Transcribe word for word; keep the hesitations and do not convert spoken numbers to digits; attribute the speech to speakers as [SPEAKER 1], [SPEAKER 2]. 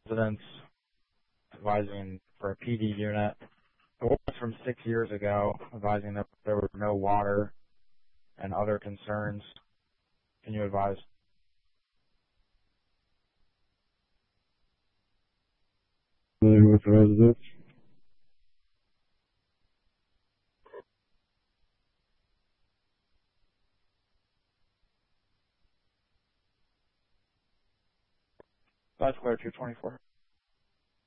[SPEAKER 1] residents advising for a P D unit. It was from six years ago, advising that there was no water and other concerns. Can you advise?
[SPEAKER 2] Familiar with the residents?
[SPEAKER 1] That's clear two twenty-four.